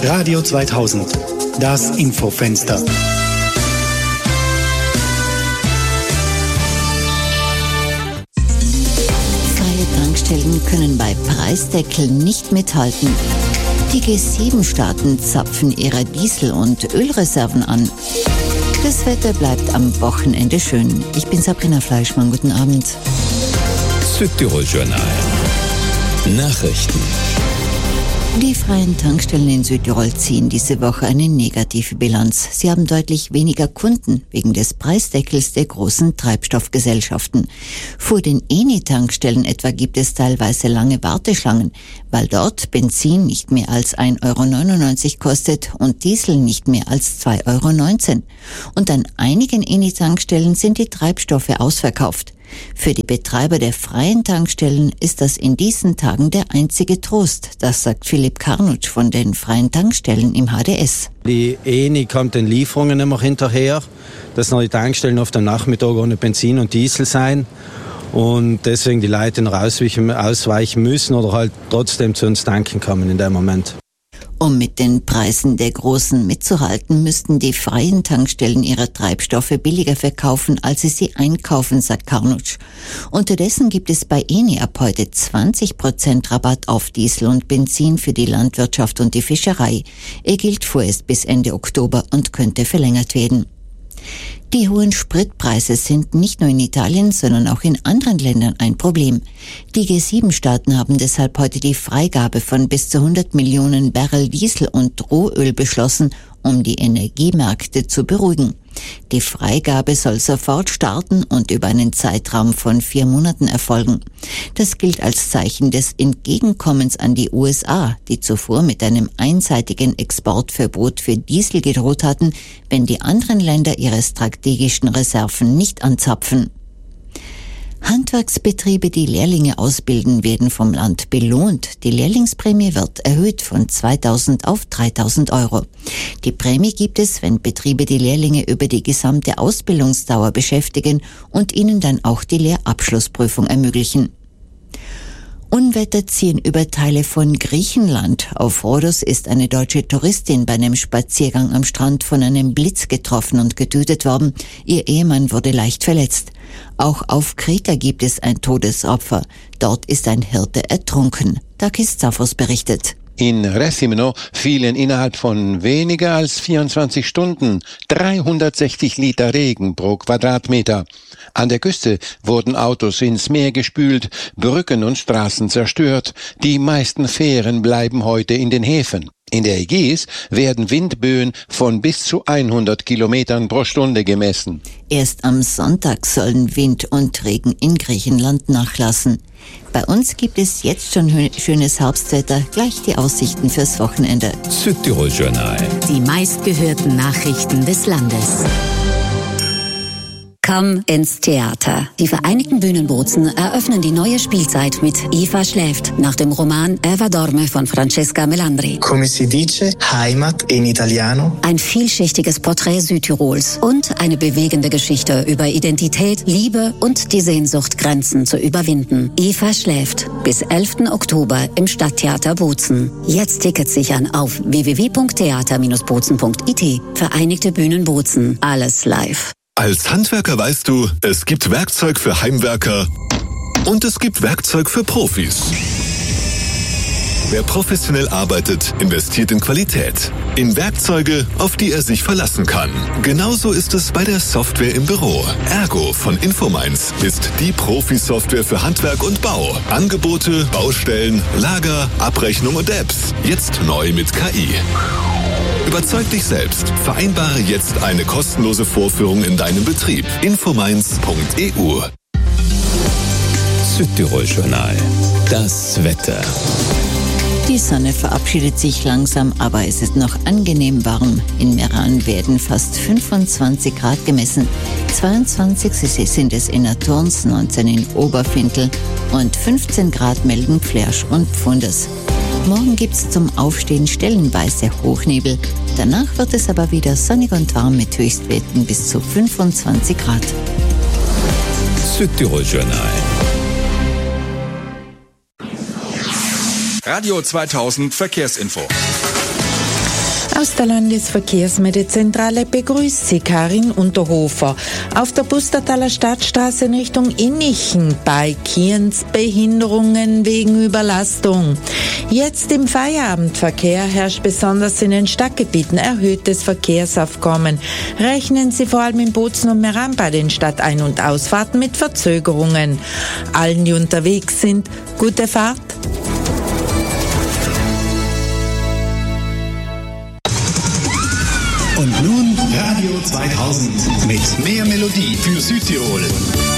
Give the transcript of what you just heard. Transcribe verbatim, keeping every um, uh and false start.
Radio zweitausend, das Infofenster. Freie Tankstellen können bei Preisdeckeln nicht mithalten. Die G sieben Staaten zapfen ihre Diesel- und Ölreserven an. Das Wetter bleibt am Wochenende schön. Ich bin Sabrina Fleischmann, guten Abend. Südtirol Journal. Nachrichten. Die freien Tankstellen in Südtirol ziehen diese Woche eine negative Bilanz. Sie haben deutlich weniger Kunden wegen des Preisdeckels der großen Treibstoffgesellschaften. Vor den Eni-Tankstellen etwa gibt es teilweise lange Warteschlangen, weil dort Benzin nicht mehr als ein Euro neunundneunzig kostet und Diesel nicht mehr als zwei Euro neunzehn. Und an einigen Eni-Tankstellen sind die Treibstoffe ausverkauft. Für die Betreiber der freien Tankstellen ist das in diesen Tagen der einzige Trost. Das sagt Philipp Karnutsch von den freien Tankstellen im H D S. Die Eni kommt den Lieferungen immer hinterher, dass noch die Tankstellen auf dem Nachmittag ohne Benzin und Diesel sein und deswegen die Leute noch ausweichen, ausweichen müssen oder halt trotzdem zu uns tanken kommen in dem Moment. Um mit den Preisen der Großen mitzuhalten, müssten die freien Tankstellen ihre Treibstoffe billiger verkaufen, als sie sie einkaufen, sagt Karnutsch. Unterdessen gibt es bei Eni ab heute zwanzig Prozent Rabatt auf Diesel und Benzin für die Landwirtschaft und die Fischerei. Er gilt vorerst bis Ende Oktober und könnte verlängert werden. Die hohen Spritpreise sind nicht nur in Italien, sondern auch in anderen Ländern ein Problem. Die G sieben Staaten haben deshalb heute die Freigabe von bis zu hundert Millionen Barrel Diesel und Rohöl beschlossen, um die Energiemärkte zu beruhigen. Die Freigabe soll sofort starten und über einen Zeitraum von vier Monaten erfolgen. Das gilt als Zeichen des Entgegenkommens an die U S A, die zuvor mit einem einseitigen Exportverbot für Diesel gedroht hatten, wenn die anderen Länder ihre strategischen Reserven nicht anzapfen. Handwerksbetriebe, die Lehrlinge ausbilden, werden vom Land belohnt. Die Lehrlingsprämie wird erhöht von zweitausend auf dreitausend Euro. Die Prämie gibt es, wenn Betriebe die Lehrlinge über die gesamte Ausbildungsdauer beschäftigen und ihnen dann auch die Lehrabschlussprüfung ermöglichen. Unwetter ziehen über Teile von Griechenland. Auf Rhodos ist eine deutsche Touristin bei einem Spaziergang am Strand von einem Blitz getroffen und getötet worden. Ihr Ehemann wurde leicht verletzt. Auch auf Kreta gibt es ein Todesopfer. Dort ist ein Hirte ertrunken. Takis Zafos berichtet. In Ressimeno fielen innerhalb von weniger als vierundzwanzig Stunden dreihundertsechzig Liter Regen pro Quadratmeter. An der Küste wurden Autos ins Meer gespült, Brücken und Straßen zerstört. Die meisten Fähren bleiben heute in den Häfen. In der Ägäis werden Windböen von bis zu hundert Kilometern pro Stunde gemessen. Erst am Sonntag sollen Wind und Regen in Griechenland nachlassen. Bei uns gibt es jetzt schon schönes Herbstwetter, gleich die Aussichten fürs Wochenende. Südtirol Journal. Die meistgehörten Nachrichten des Landes. Komm ins Theater. Die Vereinigten Bühnenbozen eröffnen die neue Spielzeit mit Eva schläft, nach dem Roman Eva dorme von Francesca Melandri. Come si dice, Heimat in Italiano. Ein vielschichtiges Porträt Südtirols und eine bewegende Geschichte über Identität, Liebe und die Sehnsucht, Grenzen zu überwinden. Eva schläft. Bis elften Oktober im Stadttheater Bozen. Jetzt Tickets sichern auf w w w punkt theater Bindestrich bozen punkt i t. Vereinigte Bühnen Bozen. Alles live. Als Handwerker weißt du, es gibt Werkzeug für Heimwerker und es gibt Werkzeug für Profis. Wer professionell arbeitet, investiert in Qualität, in Werkzeuge, auf die er sich verlassen kann. Genauso ist es bei der Software im Büro. Ergo von Infomines ist die Profi-Software für Handwerk und Bau. Angebote, Baustellen, Lager, Abrechnung und Apps. Jetzt neu mit K I. Überzeug dich selbst. Vereinbare jetzt eine kostenlose Vorführung in deinem Betrieb. infomines punkt e u. Südtirol Journal. Das Wetter. Die Sonne verabschiedet sich langsam, aber es ist noch angenehm warm. In Meran werden fast fünfundzwanzig Grad gemessen. zweiundzwanzig sind es in Naturns, neunzehn in Oberfintel und fünfzehn Grad melden Pflersch und Pfundes. Morgen gibt's zum Aufstehen stellenweise Hochnebel. Danach wird es aber wieder sonnig und warm mit Höchstwerten bis zu fünfundzwanzig Grad. Südtirol Journal. Radio zweitausend Verkehrsinfo. Aus der Landesverkehrsmeldezentrale begrüßt Sie Karin Unterhofer. Auf der Pustertaler Stadtstraße in Richtung Innichen bei Kienz Behinderungen wegen Überlastung. Jetzt im Feierabendverkehr herrscht besonders in den Stadtgebieten erhöhtes Verkehrsaufkommen. Rechnen Sie vor allem in Bozen und Meran bei den Stadtein- und Ausfahrten mit Verzögerungen. Allen, die unterwegs sind, gute Fahrt. Und nun Radio zweitausend mit mehr Melodie für Südtirol.